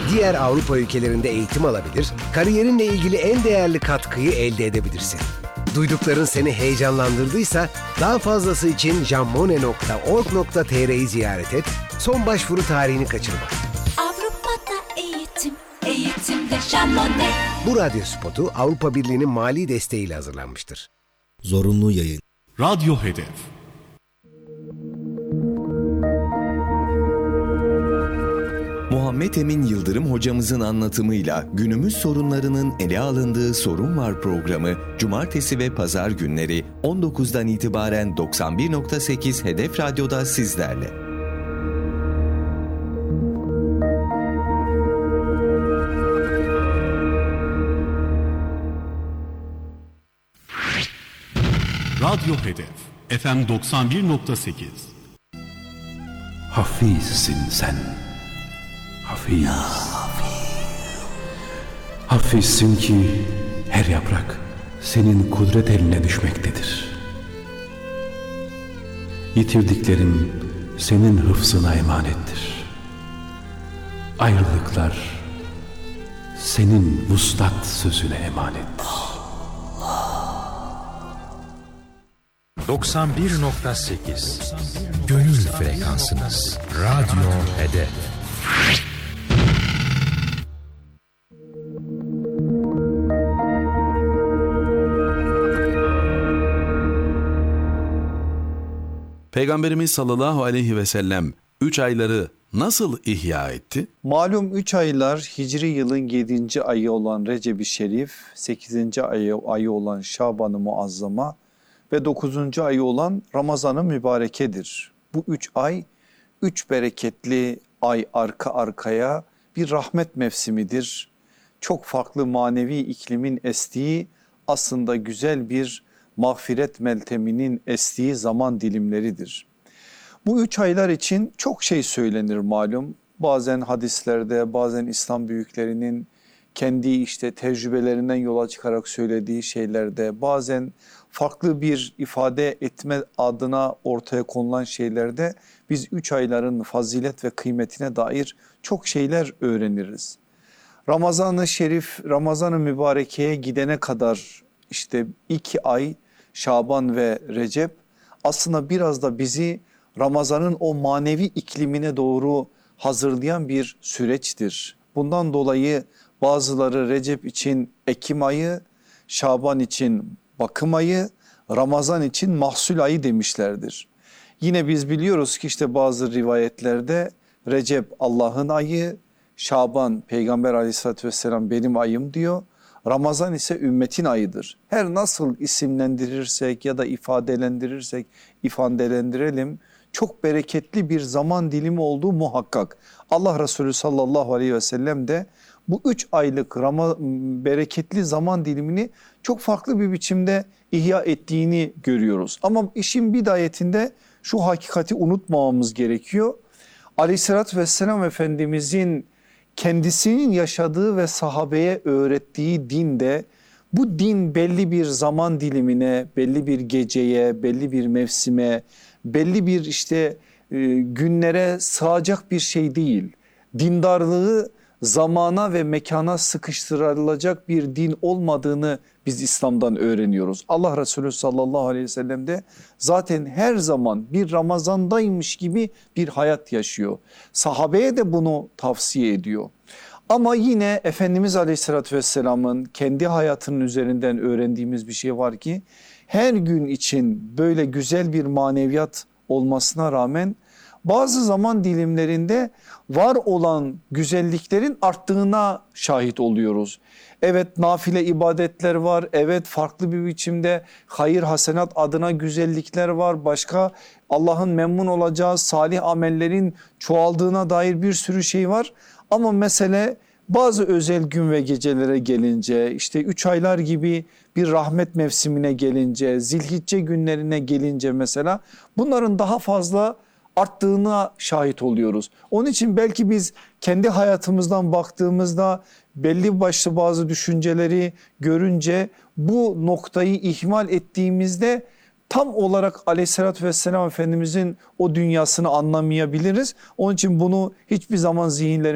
diğer Avrupa ülkelerinde eğitim alabilir, kariyerinle ilgili en değerli katkıyı elde edebilirsin. Duydukların seni heyecanlandırdıysa daha fazlası için jammone.org.tr'yi ziyaret et, son başvuru tarihini kaçırma. Avrupa'da eğitim, eğitimde Jammone. Bu radyo spotu Avrupa Birliği'nin mali desteğiyle hazırlanmıştır. Zorunlu yayın. Radyo Hedef. Muhammed Emin Yıldırım hocamızın anlatımıyla günümüz sorunlarının ele alındığı Sorun Var programı cumartesi ve pazar günleri 19'dan itibaren 91.8 Hedef Radyo'da sizlerle. Radyo Hedef. FM 91.8. Hafizsin sen. Hafiz. Hafizsin ki her yaprak senin kudret eline düşmektedir. Yitirdiklerim senin hıfzına emanettir. Ayrılıklar senin vuslat sözüne emanettir. 91.8 Gönül frekansınız. Radyo Hedef. Peygamberimiz sallallahu aleyhi ve sellem 3 ayları nasıl ihya etti? Malum 3 aylar Hicri yılın 7. ayı olan Recep-i Şerif, 8. ayı olan Şaban-ı Muazzama ve 9. ayı olan Ramazan-ı Mübareke'dir. Bu 3 ay, 3 bereketli ay arka arkaya bir rahmet mevsimidir. Çok farklı manevi iklimin estiği, aslında güzel bir mağfiret melteminin estiği zaman dilimleridir. Bu 3 aylar için çok şey söylenir malum. Bazen hadislerde, bazen İslam büyüklerinin kendi tecrübelerinden yola çıkarak söylediği şeylerde, bazen farklı bir ifade etme adına ortaya konulan şeylerde biz 3 ayların fazilet ve kıymetine dair çok şeyler öğreniriz. Ramazan-ı Şerif, Ramazan-ı Mübareke'ye gidene kadar 2 ay Şaban ve Recep aslında biraz da bizi Ramazan'ın o manevi iklimine doğru hazırlayan bir süreçtir. Bundan dolayı bazıları Recep için Ekim ayı, Şaban için bakım ayı, Ramazan için mahsul ayı demişlerdir. Yine biz biliyoruz ki bazı rivayetlerde Recep Allah'ın ayı, Şaban Peygamber aleyhissalatü vesselam benim ayım diyor. Ramazan ise ümmetin ayıdır. Her nasıl isimlendirirsek ya da ifadelendirelim çok bereketli bir zaman dilimi olduğu muhakkak. Allah Resulü sallallahu aleyhi ve sellem de bu 3 aylık bereketli zaman dilimini çok farklı bir biçimde ihya ettiğini görüyoruz. Ama işin bidayetinde şu hakikati unutmamamız gerekiyor. Aleyhissalatü vesselam Efendimizin kendisinin yaşadığı ve sahabeye öğrettiği dinde bu din belli bir zaman dilimine, belli bir geceye, belli bir mevsime, belli bir günlere sığacak bir şey değil. Dindarlığı zamana ve mekana sıkıştırılacak bir din olmadığını biz İslam'dan öğreniyoruz. Allah Resulü sallallahu aleyhi ve sellem de zaten her zaman bir Ramazan'daymış gibi bir hayat yaşıyor. Sahabeye de bunu tavsiye ediyor. Ama yine Efendimiz Aleyhisselatü Vesselam'ın kendi hayatının üzerinden öğrendiğimiz bir şey var ki her gün için böyle güzel bir maneviyat olmasına rağmen bazı zaman dilimlerinde var olan güzelliklerin arttığına şahit oluyoruz. Evet, nafile ibadetler var, evet farklı bir biçimde hayır hasenat adına güzellikler var, başka Allah'ın memnun olacağı salih amellerin çoğaldığına dair bir sürü şey var. Ama mesele bazı özel gün ve gecelere gelince, 3 aylar gibi bir rahmet mevsimine gelince, Zilhicce günlerine gelince mesela bunların daha fazla arttığına şahit oluyoruz. Onun için belki biz kendi hayatımızdan baktığımızda belli başlı bazı düşünceleri görünce bu noktayı ihmal ettiğimizde tam olarak Aleyhisselatü Vesselam Efendimizin o dünyasını anlamayabiliriz. Onun için bunu hiçbir zaman zihinlerimize